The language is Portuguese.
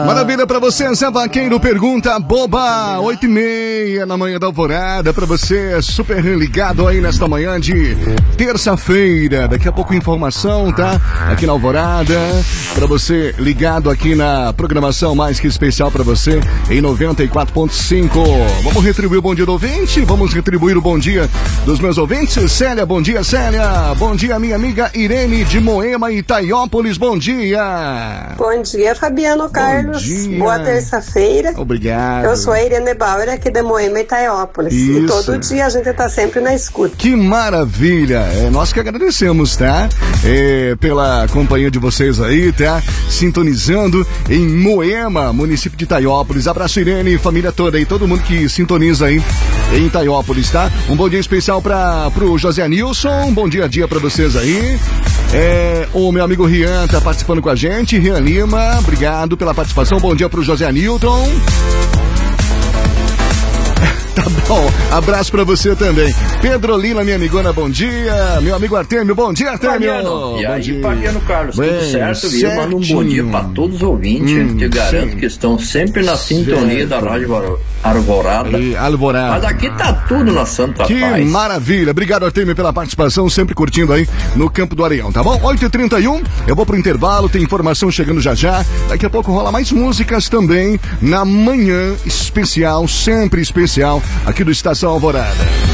Maravilha pra você, Zé Vaqueiro, pergunta boba, 8h30 na manhã da Alvorada, pra você super ligado aí nesta manhã de terça-feira, daqui a pouco informação, tá? Aqui na Alvorada, pra você ligado aqui na programação mais que especial pra você em 94.5. Vamos retribuir o bom dia do ouvinte, vamos retribuir o bom dia dos meus ouvintes. Célia, bom dia, Célia, bom dia minha amiga Irene de Moema, Itaiópolis, bom dia. Bom dia, Fabiano Carlos. Boa terça-feira. Obrigado. Eu sou a Irene Bauer, aqui de Moema, Itaiópolis. Isso. E todo dia a gente tá sempre na escuta. Que maravilha. Nós que agradecemos, tá? Pela companhia de vocês aí, tá? Sintonizando em Moema, município de Itaiópolis. Abraço, Irene, família toda aí, todo mundo que sintoniza aí em Itaiópolis, tá? Um bom dia especial pro José Nilson. Bom dia pra vocês aí. O meu amigo Rian tá participando com a gente. Rian Lima, obrigado pela participação. Bom dia pro José Nilton. Tá bom, abraço pra você também. Pedrolina, minha amigona, bom dia. Meu amigo Artêmio, bom dia, Artêmio. E aí, Fabiano Carlos, tudo certo, viu? Manda um bom dia pra todos os ouvintes. Te garanto que estão sempre na sintonia da Rádio Alvorada. Mas aqui tá tudo na santa que paz. Que maravilha. Obrigado, Artêmio, pela participação, sempre curtindo aí no Campo do Areião, tá bom? 8h31, eu vou pro intervalo, tem informação chegando já já. Daqui a pouco rola mais músicas também na manhã especial, sempre especial, aqui do Estação Alvorada.